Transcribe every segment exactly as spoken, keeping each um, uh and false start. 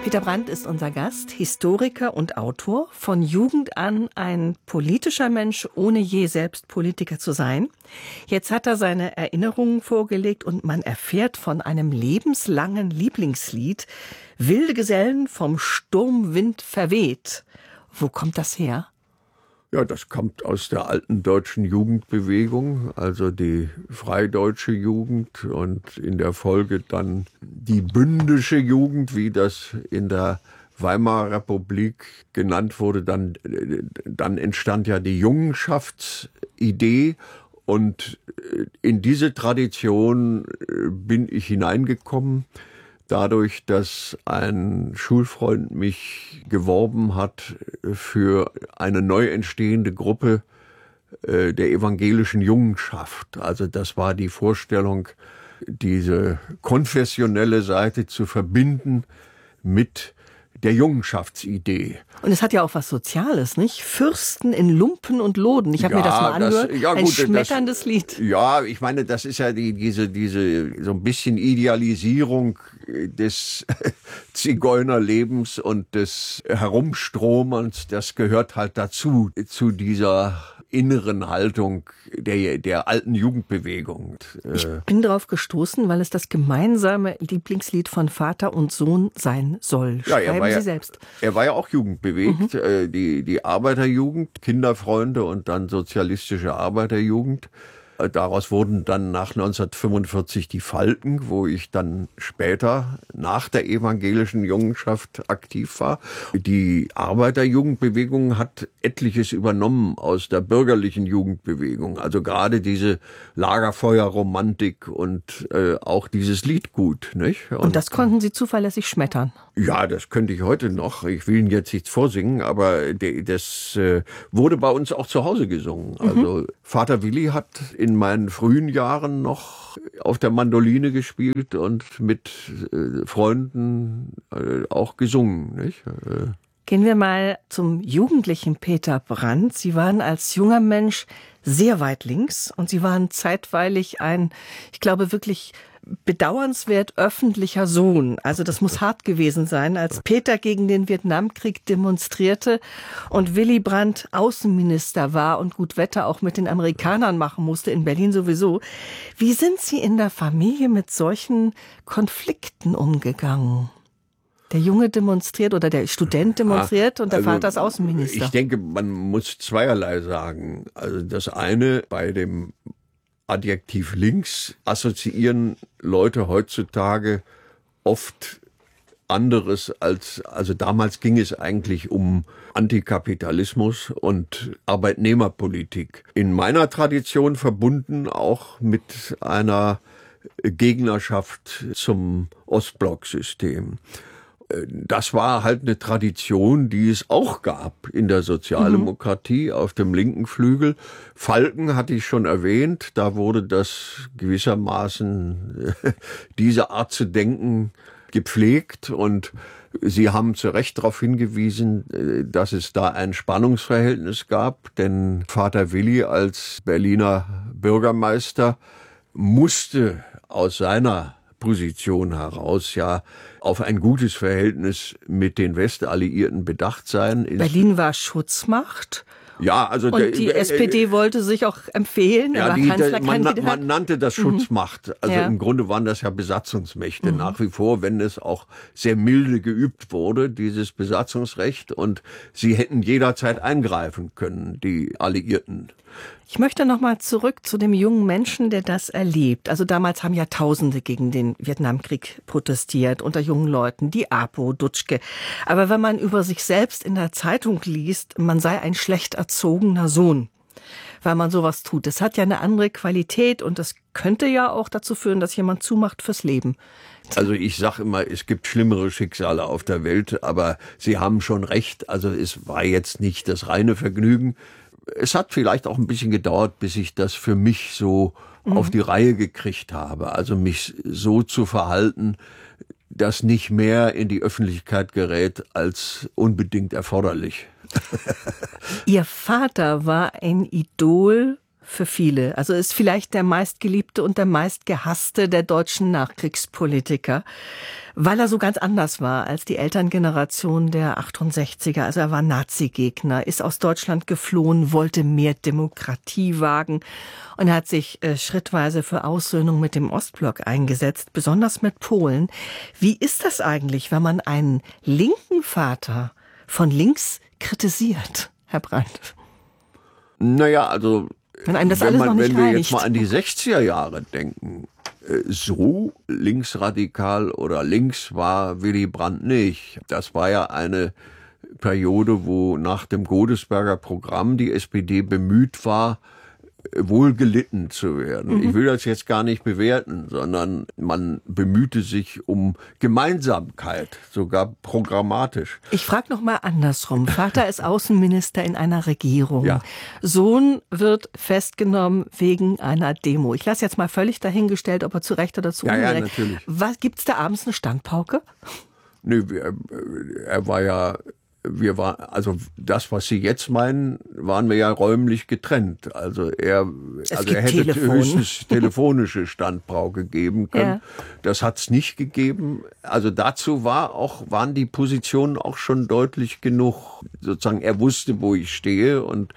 Peter Brandt ist unser Gast, Historiker und Autor, von Jugend an ein politischer Mensch, ohne je selbst Politiker zu sein. Jetzt hat er seine Erinnerungen vorgelegt und man erfährt von einem lebenslangen Lieblingslied, Wilde Gesellen vom Sturmwind verweht. Wo kommt das her? Ja, das kommt aus der alten deutschen Jugendbewegung, also die freideutsche Jugend und in der Folge dann die bündische Jugend, wie das in der Weimarer Republik genannt wurde. Dann, dann entstand ja die Jungenschaftsidee und in diese Tradition bin ich hineingekommen. Dadurch, dass ein Schulfreund mich geworben hat für eine neu entstehende Gruppe äh, der evangelischen Jungenschaft. Also das war die Vorstellung, diese konfessionelle Seite zu verbinden mit der Jungenschaftsidee. Und es hat ja auch was Soziales, nicht? Fürsten in Lumpen und Loden. Ich habe ja, mir das mal angehört. Das, ja, ein gut, schmetterndes das, Lied. Ja, ich meine, das ist ja die, diese, diese so ein bisschen Idealisierung des Zigeunerlebens und des Herumstromerns. Das gehört halt dazu, zu dieser inneren Haltung der, der alten Jugendbewegung. Ich bin darauf gestoßen, weil es das gemeinsame Lieblingslied von Vater und Sohn sein soll. Ja, Schreiben Sie ja, selbst. Er war ja auch jugendbewegt. Mhm. Die, die Arbeiterjugend, Kinderfreunde und dann sozialistische Arbeiterjugend. Daraus wurden dann nach neunzehnhundertfünfundvierzig die Falken, wo ich dann später nach der evangelischen Jungenschaft aktiv war. Die Arbeiterjugendbewegung hat etliches übernommen aus der bürgerlichen Jugendbewegung. Also gerade diese Lagerfeuerromantik und äh, auch dieses Liedgut, nicht? Und, und das konnten Sie zuverlässig schmettern? Ja, das könnte ich heute noch. Ich will Ihnen jetzt nichts vorsingen, aber das äh, wurde bei uns auch zu Hause gesungen. Also mhm. Vater Willi hat in in meinen frühen Jahren noch auf der Mandoline gespielt und mit äh, Freunden äh, auch gesungen, nicht? Äh. Gehen wir mal zum jugendlichen Peter Brandt. Sie waren als junger Mensch sehr weit links und Sie waren zeitweilig ein, ich glaube wirklich bedauernswert öffentlicher Sohn. Also das muss hart gewesen sein, als Peter gegen den Vietnamkrieg demonstrierte und Willy Brandt Außenminister war und gut Wetter auch mit den Amerikanern machen musste, in Berlin sowieso. Wie sind Sie in der Familie mit solchen Konflikten umgegangen? Der Junge demonstriert oder der Student demonstriert ah, und der also, Vater ist Außenminister. Ich denke, man muss zweierlei sagen. Also das eine, bei dem Adjektiv links assoziieren Leute heutzutage oft anderes als, also damals ging es eigentlich um Antikapitalismus und Arbeitnehmerpolitik. In meiner Tradition verbunden auch mit einer Gegnerschaft zum Ostblocksystem. Das war halt eine Tradition, die es auch gab in der Sozialdemokratie mhm. auf dem linken Flügel. Falken hatte ich schon erwähnt, da wurde das gewissermaßen diese Art zu denken gepflegt und Sie haben zu Recht darauf hingewiesen, dass es da ein Spannungsverhältnis gab, denn Vater Willi als Berliner Bürgermeister musste aus seiner Position heraus ja auf ein gutes Verhältnis mit den Westalliierten bedacht sein. Berlin war Schutzmacht. Ja, also und der, die äh, S P D wollte sich auch empfehlen. Ja, er war die, Kanzlerkandidat. Man, man nannte das Schutzmacht. Also ja. im Grunde waren das ja Besatzungsmächte mhm. nach wie vor, wenn es auch sehr milde geübt wurde, dieses Besatzungsrecht. Und sie hätten jederzeit eingreifen können, die Alliierten. Ich möchte noch mal zurück zu dem jungen Menschen, der das erlebt. Also damals haben ja Tausende gegen den Vietnamkrieg protestiert, unter jungen Leuten, die APO, Dutschke. Aber wenn man über sich selbst in der Zeitung liest, man sei ein schlecht erzogener Sohn, weil man sowas tut. Das hat ja eine andere Qualität und das könnte ja auch dazu führen, dass jemand zumacht fürs Leben. Also ich sage immer, es gibt schlimmere Schicksale auf der Welt, aber Sie haben schon recht. Also es war jetzt nicht das reine Vergnügen. Es hat vielleicht auch ein bisschen gedauert, bis ich das für mich so mhm. auf die Reihe gekriegt habe. Also mich so zu verhalten, dass nicht mehr in die Öffentlichkeit gerät als unbedingt erforderlich. Ihr Vater war ein Idol für viele. Also ist vielleicht der meistgeliebte und der meistgehasste der deutschen Nachkriegspolitiker, weil er so ganz anders war als die Elterngeneration der achtundsechziger. Also er war Nazi-Gegner, ist aus Deutschland geflohen, wollte mehr Demokratie wagen und er hat sich äh, schrittweise für Aussöhnung mit dem Ostblock eingesetzt, besonders mit Polen. Wie ist das eigentlich, wenn man einen linken Vater von links kritisiert, Herr Brandt? Naja, also wenn, einem das wenn, alles man, noch nicht wenn wir reinigt. jetzt mal an die sechziger Jahre denken, so linksradikal oder links war Willy Brandt nicht. Das war ja eine Periode, wo nach dem Godesberger Programm die S P D bemüht war, wohl gelitten zu werden. Mhm. Ich will das jetzt gar nicht bewerten, sondern man bemühte sich um Gemeinsamkeit, sogar programmatisch. Ich frage noch mal andersrum. Vater ist Außenminister in einer Regierung. Ja. Sohn wird festgenommen wegen einer Demo. Ich lasse jetzt mal völlig dahingestellt, ob er zu Recht oder zu Unrecht. Ja, ja, natürlich. Was, gibt's da abends eine Standpauke? Nö, er, er war ja... Wir waren, also das, was Sie jetzt meinen, waren wir ja räumlich getrennt. Also er, es also er hätte Telefon. höchstens telefonische Standpauke geben können. Ja. Das hat es nicht gegeben. Also dazu war auch, waren die Positionen auch schon deutlich genug. Sozusagen, er wusste, wo ich stehe und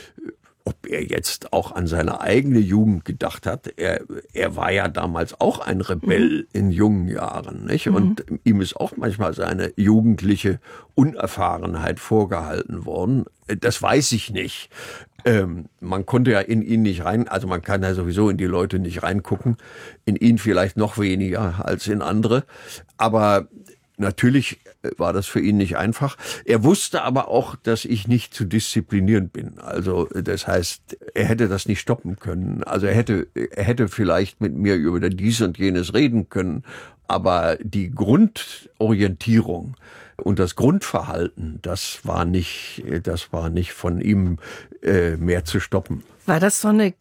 ob er jetzt auch an seine eigene Jugend gedacht hat, er, er war ja damals auch ein Rebell mhm. in jungen Jahren, nicht? Und mhm. ihm ist auch manchmal seine jugendliche Unerfahrenheit vorgehalten worden. Das weiß ich nicht. Ähm, man konnte ja in ihn nicht rein, also man kann ja sowieso in die Leute nicht reingucken, in ihn vielleicht noch weniger als in andere. Aber natürlich war das für ihn nicht einfach. Er wusste aber auch, dass ich nicht zu disziplinieren bin. Also das heißt, er hätte das nicht stoppen können. Also er hätte, er hätte vielleicht mit mir über dies und jenes reden können. Aber die Grundorientierung und das Grundverhalten, das war nicht, das war nicht von ihm äh, mehr zu stoppen. War das so eine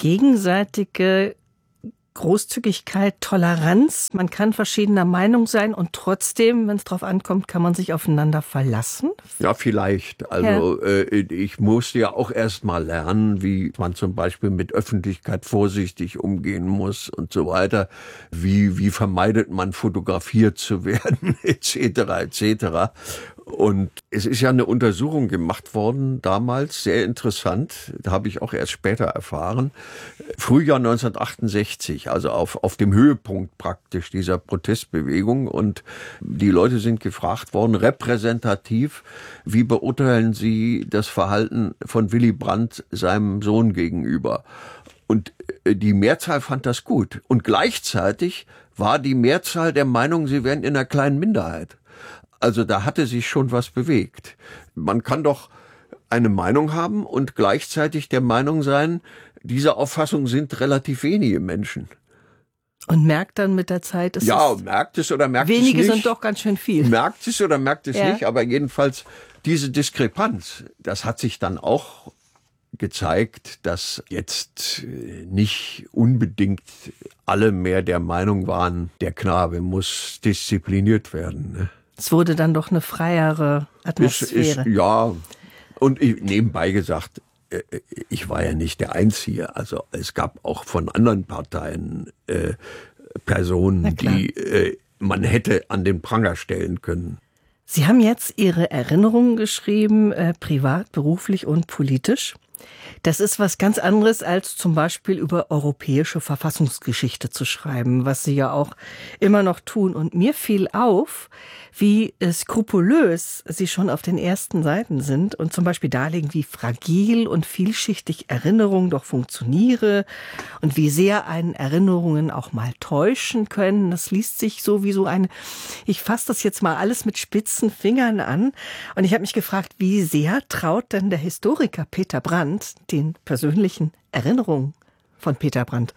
gegenseitige Großzügigkeit, Toleranz? Man kann verschiedener Meinung sein und trotzdem, wenn es drauf ankommt, kann man sich aufeinander verlassen? Ja, vielleicht. Also ja. äh, ich musste ja auch erst mal lernen, wie man zum Beispiel mit Öffentlichkeit vorsichtig umgehen muss und so weiter. Wie, wie vermeidet man, fotografiert zu werden, et cetera, et cetera. Und es ist ja eine Untersuchung gemacht worden damals, sehr interessant, da habe ich auch erst später erfahren, Frühjahr neunzehnhundertachtundsechzig, also auf, auf dem Höhepunkt praktisch dieser Protestbewegung. Und die Leute sind gefragt worden, repräsentativ, wie beurteilen Sie das Verhalten von Willy Brandt seinem Sohn gegenüber? Und die Mehrzahl fand das gut. Und gleichzeitig war die Mehrzahl der Meinung, sie wären in einer kleinen Minderheit. Also da hatte sich schon was bewegt. Man kann doch eine Meinung haben und gleichzeitig der Meinung sein, diese Auffassung sind relativ wenige Menschen. Und merkt dann mit der Zeit, es ja, ist merkt es oder merkt es nicht. Wenige sind doch ganz schön viel. Merkt es oder merkt es ja. nicht, aber jedenfalls diese Diskrepanz, das hat sich dann auch gezeigt, dass jetzt nicht unbedingt alle mehr der Meinung waren, der Knabe muss diszipliniert werden, ne? Es wurde dann doch eine freiere Atmosphäre. Ist, ist, ja, und ich, nebenbei gesagt, ich war ja nicht der Einzige. Also es gab auch von anderen Parteien äh, Personen, die äh, man hätte an den Pranger stellen können. Sie haben jetzt Ihre Erinnerungen geschrieben, äh, privat, beruflich und politisch. Das ist was ganz anderes, als zum Beispiel über europäische Verfassungsgeschichte zu schreiben, was Sie ja auch immer noch tun. Und mir fiel auf, wie skrupulös Sie schon auf den ersten Seiten sind und zum Beispiel darlegen, wie fragil und vielschichtig Erinnerung doch funktioniere und wie sehr einen Erinnerungen auch mal täuschen können. Das liest sich so wie so eine, ich fasse das jetzt mal alles mit spitzen Fingern an. Und ich habe mich gefragt, wie sehr traut denn der Historiker Peter Brandt den persönlichen Erinnerungen von Peter Brandt?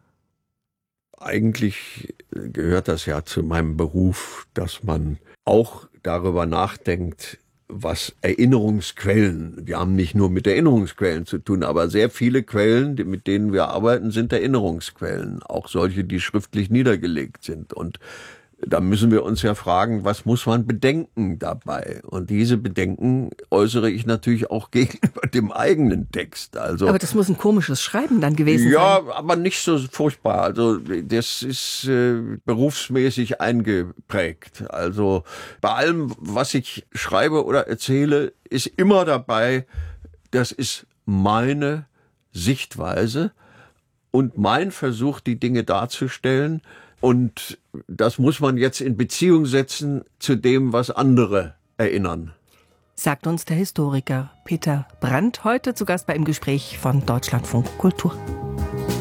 Eigentlich gehört das ja zu meinem Beruf, dass man auch darüber nachdenkt, was Erinnerungsquellen, wir haben nicht nur mit Erinnerungsquellen zu tun, aber sehr viele Quellen, mit denen wir arbeiten, sind Erinnerungsquellen, auch solche, die schriftlich niedergelegt sind. Und da müssen wir uns ja fragen, was muss man bedenken dabei? Und diese Bedenken äußere ich natürlich auch gegenüber dem eigenen Text. Also, aber das muss ein komisches Schreiben dann gewesen ja, sein. Ja, aber nicht so furchtbar. Also das ist äh, berufsmäßig eingeprägt. Also bei allem, was ich schreibe oder erzähle, ist immer dabei, das ist meine Sichtweise und mein Versuch, die Dinge darzustellen. Und das muss man jetzt in Beziehung setzen zu dem, was andere erinnern. Sagt uns der Historiker Peter Brandt, heute zu Gast bei Im Gespräch von Deutschlandfunk Kultur.